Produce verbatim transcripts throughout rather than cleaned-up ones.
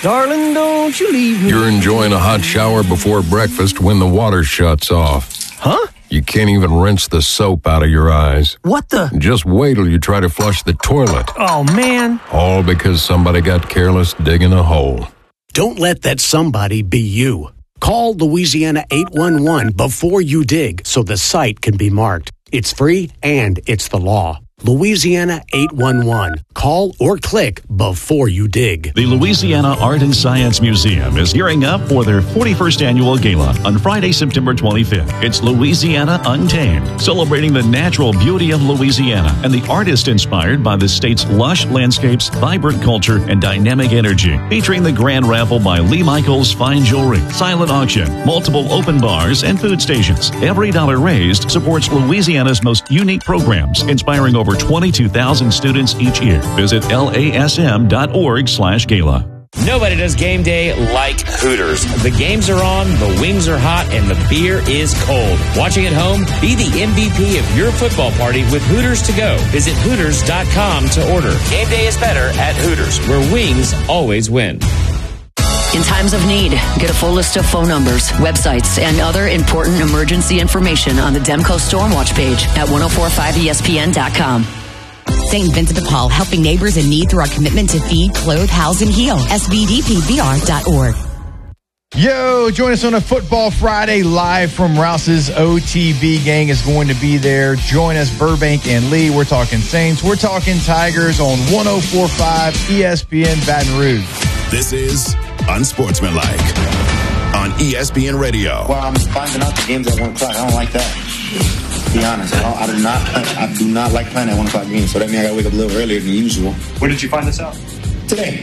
Darling, don't you leave me. You're enjoying a hot shower before breakfast when the water shuts off. Huh? You can't even rinse the soap out of your eyes. What the? Just wait till you try to flush the toilet. Oh, man. All because somebody got careless digging a hole. Don't let that somebody be you. Call Louisiana eight one one before you dig so the site can be marked. It's free and it's the law. Louisiana eight one one. Call or click before you dig. The Louisiana Art and Science Museum is gearing up for their forty-first annual gala on Friday, September twenty-fifth. It's Louisiana Untamed, celebrating the natural beauty of Louisiana and the artist inspired by the state's lush landscapes, vibrant culture, and dynamic energy. Featuring the grand raffle by Lee Michaels Fine Jewelry, silent auction, multiple open bars, and food stations. Every dollar raised supports Louisiana's most unique programs, inspiring over twenty-two thousand students each year. Visit lasm.org slash gala. Nobody does game day like Hooters. The games are on, the wings are hot, and the beer is cold. Watching at home? Be the M V P of your football party with Hooters to go. Visit Hooters dot com to order. Game day is better at Hooters, where wings always win. In times of need, get a full list of phone numbers, websites, and other important emergency information on the Demco Stormwatch page at ten forty-five E S P N dot com. Saint Vincent de Paul, helping neighbors in need through our commitment to feed, clothe, house, and heal. S V D P V R dot org. Yo, join us on a Football Friday live from Rouse's. O T B gang is going to be there. Join us, Burbank and Lee. We're talking Saints. We're talking Tigers on ten forty-five E S P N Baton Rouge. This is Unsportsmanlike on E S P N Radio. Well, I'm finding out the games at one o'clock. I don't like that. To be honest, I, don't, I do not. I do not like playing at one o'clock games. So that means I got to wake up a little earlier than usual. When did you find this out? Today.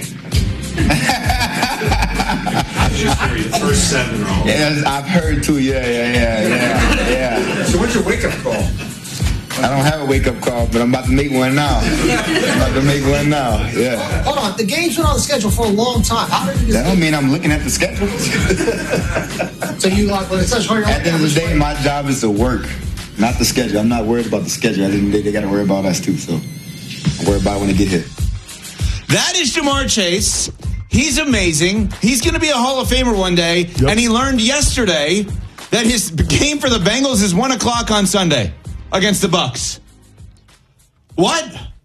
The first seven are all. Yeah, I've heard too. Yeah, yeah, yeah, yeah, yeah. So what's your wake up call? I don't have a wake-up call, but I'm about to make one now. I'm about to make one now, yeah. Hold on, the game's been on the schedule for a long time. How did you that don't mean I'm looking at the schedule. So you like, when it says hurry up. At the end of the day, my job is to work, not the schedule. I'm not worried about the schedule. At the end of the day, they got to worry about us too, so I'm worried about when they get hit. That is Ja'Marr Chase. He's amazing. He's going to be a Hall of Famer one day, yep. And he learned yesterday that his game for the Bengals is one o'clock on Sunday. Against the Bucks. What?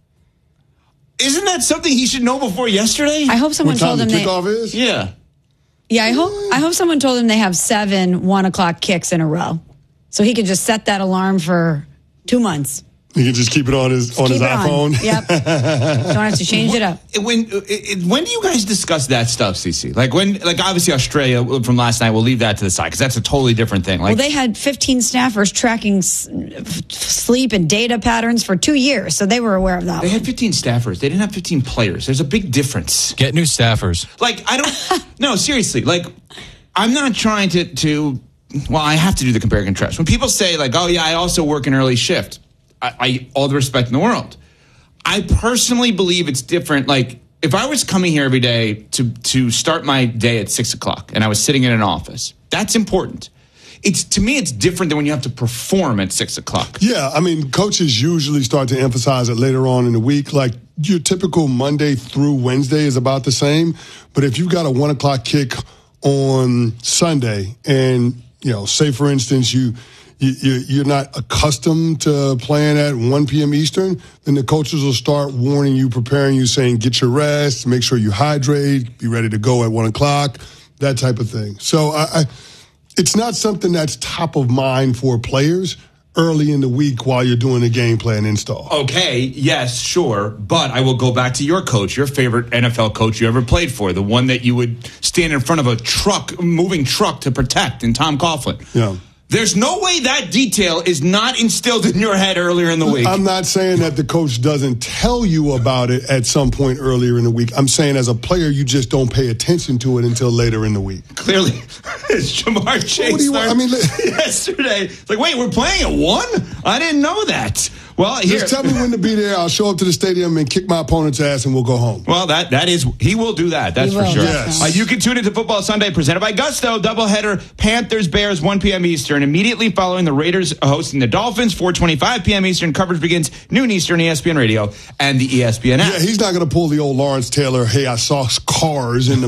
Isn't that something he should know before yesterday? I hope someone what time told him the they. kickoff is? Yeah. Yeah, I hope I hope someone told him they have seven one o'clock kicks in a row, so he can just set that alarm for two months. He can just keep it on his Just on keep his it iPhone. On. Yep. Don't have to change it up. When when do you guys discuss that stuff, Cece? Like when, like obviously Australia from last night. We'll leave that to the side because that's a totally different thing. Like, well, they had fifteen staffers tracking s- sleep and data patterns for two years, so they were aware of that. They one. had fifteen staffers. They didn't have fifteen players. There's a big difference. Get new staffers. Like I don't. No, seriously. Like I'm not trying to to. Well, I have to do the compare and contrast. When people say like, "Oh yeah, I also work an early shift." I, I all the respect in the world. I personally believe it's different. Like if I was coming here every day to to start my day at six o'clock and I was sitting in an office, that's important. It's to me, it's different than when you have to perform at six o'clock. Yeah, I mean, coaches usually start to emphasize it later on in the week. Like your typical Monday through Wednesday is about the same, but if you've got a one o'clock kick on Sunday, and you know, say for instance you. You're not accustomed to playing at one p.m. Eastern, then the coaches will start warning you, preparing you, saying get your rest, make sure you hydrate, be ready to go at one o'clock, that type of thing. So I, I, it's not something that's top of mind for players early in the week while you're doing the game plan install. Okay, yes, sure, but I will go back to your coach, your favorite N F L coach you ever played for, the one that you would stand in front of a truck, moving truck to protect, and Tom Coughlin. Yeah. There's no way that detail is not instilled in your head earlier in the week. I'm not saying that the coach doesn't tell you about it at some point earlier in the week. I'm saying as a player, you just don't pay attention to it until later in the week. Clearly, it's Ja'Marr Chase. What do you want? I mean, yesterday, it's like, wait, we're playing at one? I didn't know that. Well, here. Just tell me when to be there. I'll show up to the stadium and kick my opponent's ass, and we'll go home. Well, that that is, he will do that. That's He for will, sure. yes. Uh, you can tune into Football Sunday, presented by Gusto. Doubleheader, Panthers, Bears, one p.m. Eastern. Immediately following the Raiders hosting the Dolphins, four twenty-five p.m. Eastern. Coverage begins noon Eastern, E S P N Radio, and the E S P N app. Yeah, he's not going to pull the old Lawrence Taylor, hey, I saw cars in the